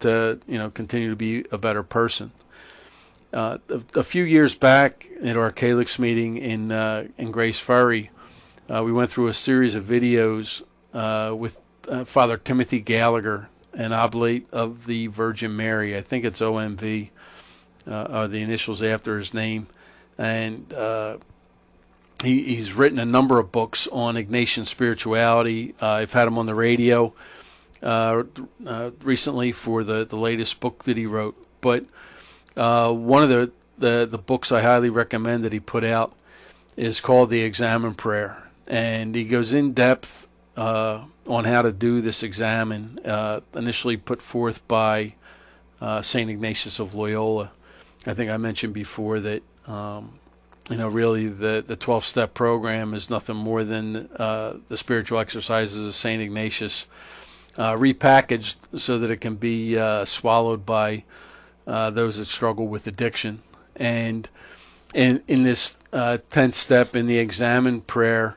to continue to be a better person. A few years back at our Calyx meeting in Grace Ferry, we went through a series of videos with Father Timothy Gallagher, an oblate of the Virgin Mary. I think it's OMV, are the initials after his name. And he's written a number of books on Ignatian spirituality. I've had him on the radio recently for the latest book that he wrote. But one of the books I highly recommend that he put out is called The Examen Prayer. And he goes in depth on how to do this examen, initially put forth by St. Ignatius of Loyola. I think I mentioned before that, really the 12-step program is nothing more than the spiritual exercises of St. Ignatius, repackaged so that it can be swallowed by those that struggle with addiction. And in this 10th step in the Examen Prayer,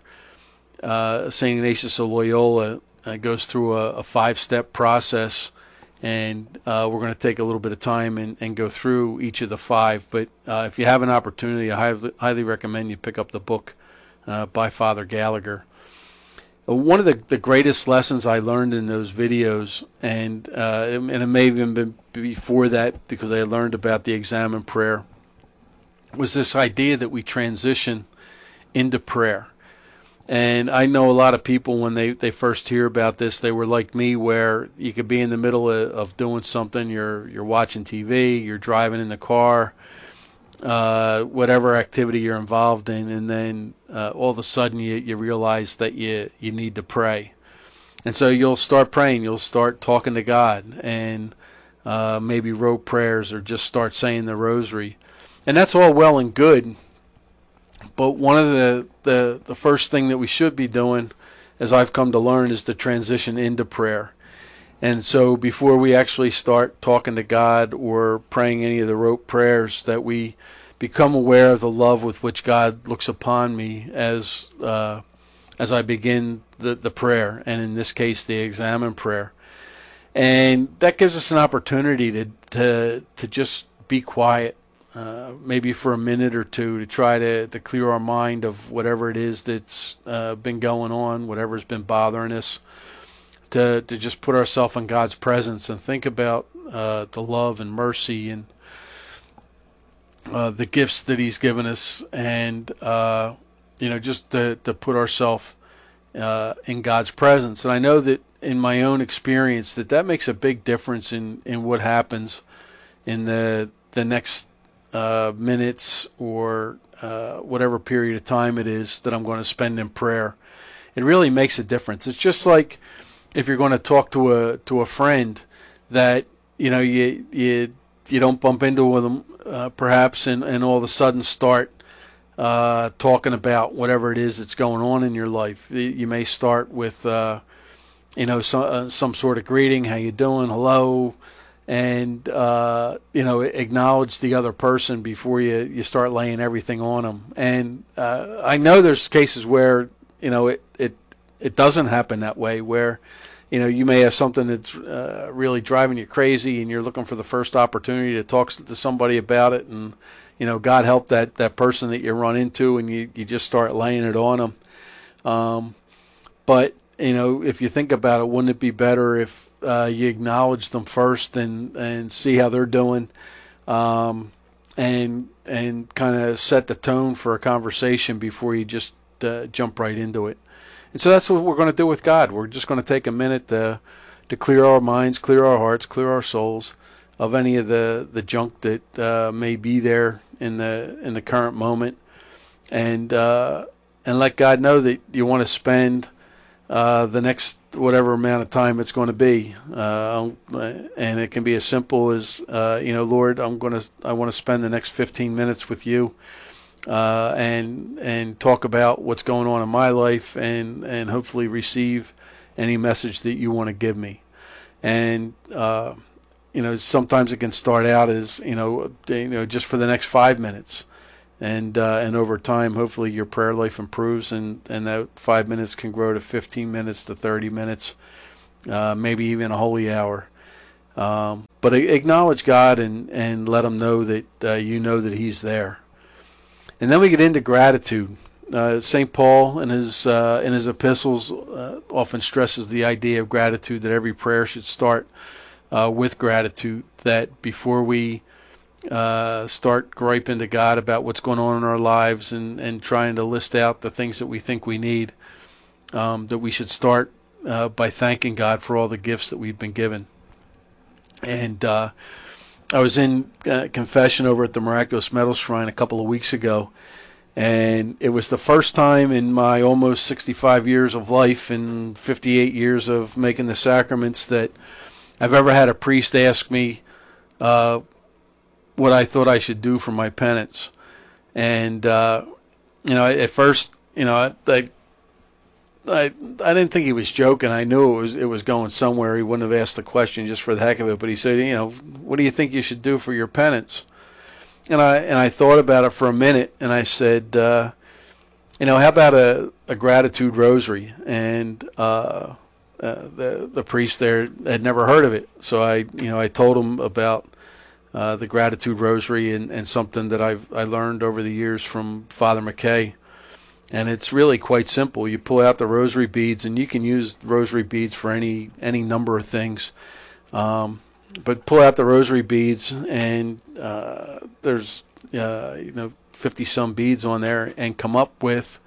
St. Ignatius of Loyola goes through a 5-step process, and we're going to take a little bit of time and go through each of the 5. But if you have an opportunity, I highly recommend you pick up the book by Father Gallagher. One of the greatest lessons I learned in those videos, and it may have even been before that because I had learned about the Examen Prayer, was this idea that we transition into prayer. And I know a lot of people, when they first hear about this, they were like me, where you could be in the middle of doing something. You're watching TV, you're driving in the car, whatever activity you're involved in, and then all of a sudden you realize that you need to pray. And so you'll start praying, you'll start talking to God, and maybe rote prayers, or just start saying the rosary. And that's all well and good. But one of the first thing that we should be doing, as I've come to learn, is to transition into prayer. And so before we actually start talking to God or praying any of the rote prayers, that we become aware of the love with which God looks upon me as I begin the prayer, and in this case the Examen Prayer. And that gives us an opportunity to just be quiet. Maybe for a minute or two, to try to clear our mind of whatever it is that's been going on, whatever's been bothering us, to just put ourselves in God's presence and think about the love and mercy and the gifts that He's given us, and just to put ourselves in God's presence. And I know that in my own experience that makes a big difference in what happens in the next minutes or whatever period of time it is that I'm going to spend in prayer. It really makes a difference. It's just like if you're going to talk to a friend that you don't bump into them perhaps, and all of a sudden start talking about whatever it is that's going on in your life. You may start with some sort of greeting, how you doing, hello, and acknowledge the other person before you start laying everything on them. And I know there's cases where it doesn't happen that way, where you may have something that's really driving you crazy, and you're looking for the first opportunity to talk to somebody about it, and God help that person that you run into, and you just start laying it on them. But if you think about it, wouldn't it be better if you acknowledge them first and see how they're doing, and kind of set the tone for a conversation before you just jump right into it. And so that's what we're going to do with God. We're just going to take a minute to clear our minds, clear our hearts, clear our souls of any of the junk that may be there in the current moment, and let God know that you want to spend the next whatever amount of time it's going to be, and it can be as simple as Lord, I want to spend the next 15 minutes with you, and talk about what's going on in my life, and hopefully receive any message that you want to give me. And sometimes it can start out as just for the next 5 minutes. And over time, hopefully your prayer life improves, and that 5 minutes can grow to 15 minutes to 30 minutes, maybe even a holy hour. But but acknowledge God and let him know that you know that he's there. And then we get into gratitude. St. Paul in his epistles often stresses the idea of gratitude, that every prayer should start with gratitude, that before we start griping to God about what's going on in our lives and trying to list out the things that we think we need, that we should start by thanking God for all the gifts that we've been given. And I was in confession over at the Miraculous Medals Shrine a couple of weeks ago, and it was the first time in my almost 65 years of life and 58 years of making the sacraments that I've ever had a priest ask me what I thought I should do for my penance. And at first, I didn't think he was joking. I knew it was going somewhere. He wouldn't have asked the question just for the heck of it. But he said, what do you think you should do for your penance? And I thought about it for a minute, and I said, how about a gratitude rosary? And the priest there had never heard of it, so I told him about the gratitude rosary and something that I learned over the years from Father McKay. And it's really quite simple. You pull out the rosary beads, and you can use rosary beads for any number of things. But pull out the rosary beads, and there's 50-some beads on there, and come up with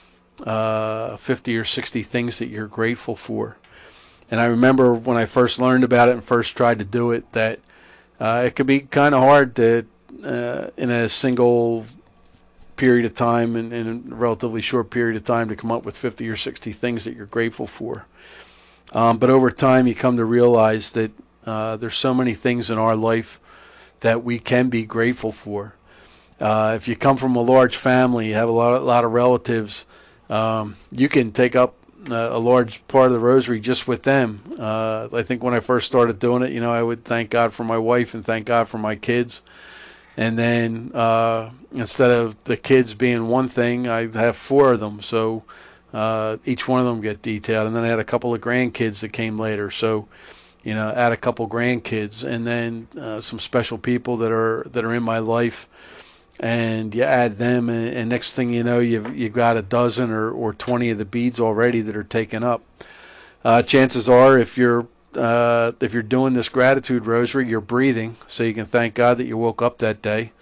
50 or 60 things that you're grateful for. And I remember when I first learned about it and first tried to do it, that it could be kind of hard to, in a single period of time, and in a relatively short period of time, to come up with 50 or 60 things that you're grateful for. But over time, you come to realize that there's so many things in our life that we can be grateful for. If you come from a large family, you have a lot of relatives, you can take up a large part of the rosary just with them. I think when I first started doing it, I would thank God for my wife and thank God for my kids. And then instead of the kids being one thing, I have 4 of them. So each one of them get detailed. And then I had a couple of grandkids that came later. So, add a couple grandkids, and then some special people that are in my life. And you add them, and next thing you know, you've got a dozen or 20 of the beads already that are taken up. Chances are, if you're doing this gratitude rosary, you're breathing, so you can thank God that you woke up that day.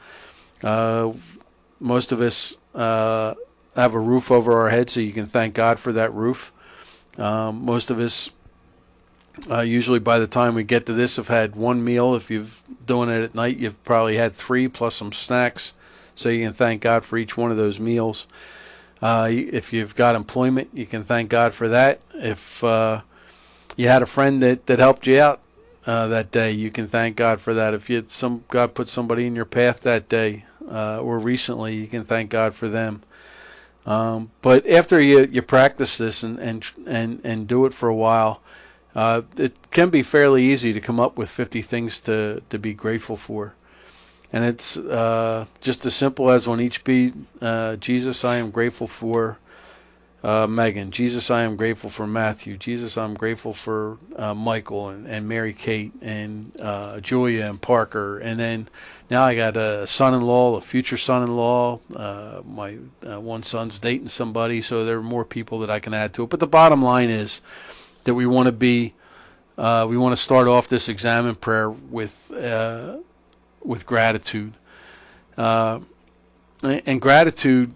Most of us have a roof over our head, so you can thank God for that roof. Most of us, usually by the time we get to this, have had one meal. If you're doing it at night, you've probably had 3 plus some snacks, so you can thank God for each one of those meals. If you've got employment, you can thank God for that. If you had a friend that helped you out that day, you can thank God for that. If God put somebody in your path that day or recently, you can thank God for them. But after you practice this and do it for a while, it can be fairly easy to come up with 50 things to be grateful for. And it's just as simple as on each bead, Jesus, I am grateful for Megan. Jesus, I am grateful for Matthew. Jesus, I'm grateful for Michael and Mary Kate and Julia and Parker. And then now I got a son-in-law, a future son-in-law. My one son's dating somebody, so there are more people that I can add to it. But the bottom line is that we want to start off this examen prayer with gratitude. And gratitude,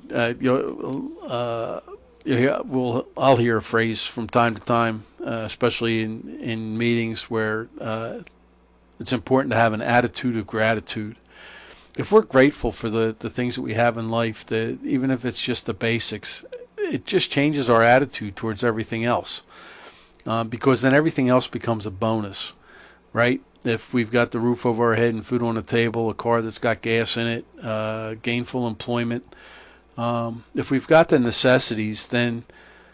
I'll hear a phrase from time to time, especially in meetings where it's important to have an attitude of gratitude. If we're grateful for the things that we have in life, even if it's just the basics, it just changes our attitude towards everything else, because then everything else becomes a bonus, right? If we've got the roof over our head and food on the table, a car that's got gas in it, gainful employment, if we've got the necessities, then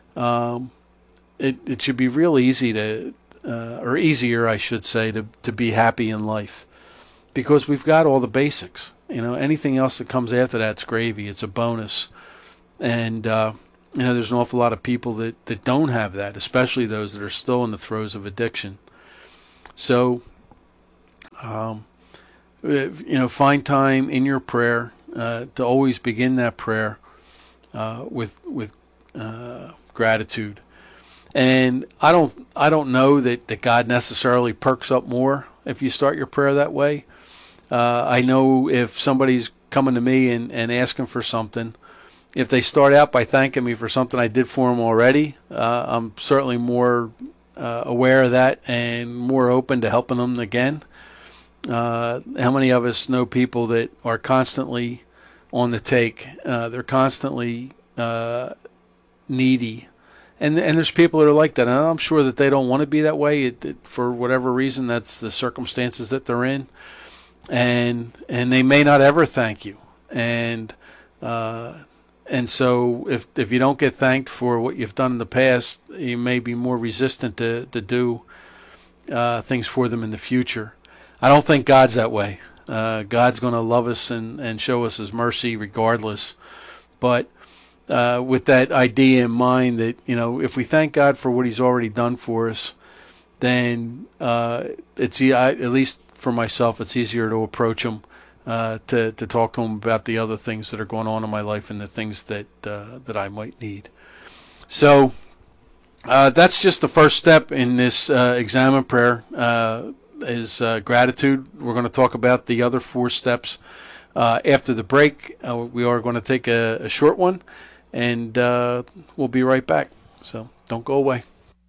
it should be real easy or easier, I should say, to be happy in life, because we've got all the basics. Anything else that comes after that's gravy. It's a bonus. And there's an awful lot of people that don't have that, especially those that are still in the throes of addiction. So Find time in your prayer to always begin that prayer with gratitude. And I don't know that God necessarily perks up more if you start your prayer that way. I know if somebody's coming to me and asking for something, if they start out by thanking me for something I did for them already, I'm certainly more aware of that and more open to helping them again. How many of us know people that are constantly on the take? They're constantly needy. And there's people that are like that. And I'm sure that they don't want to be that way. For whatever reason, that's the circumstances that they're in. And they may not ever thank you. And so if you don't get thanked for what you've done in the past, you may be more resistant to do things for them in the future. I don't think God's that way. God's going to love us and show us His mercy regardless. But with that idea in mind that, if we thank God for what He's already done for us, then at least for myself, it's easier to approach Him, to talk to Him about the other things that are going on in my life and the things that I might need. So that's just the first step in this examine prayer. Is gratitude. We're going to talk about the other 4 steps after the break. We are going to take a short one, and we'll be right back. So don't go away.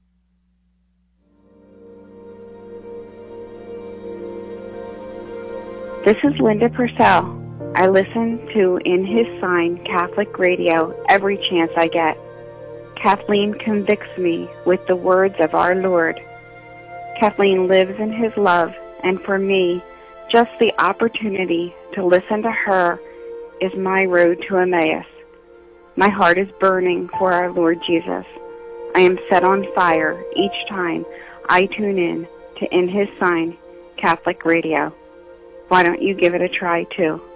This is Linda Purcell. I listen to In His Sign Catholic Radio every chance I get. Kathleen convicts me with the words of our Lord. Kathleen lives in His love, and for me, just the opportunity to listen to her is my road to Emmaus. My heart is burning for our Lord Jesus. I am set on fire each time I tune in to In His Sign Catholic Radio. Why don't you give it a try too?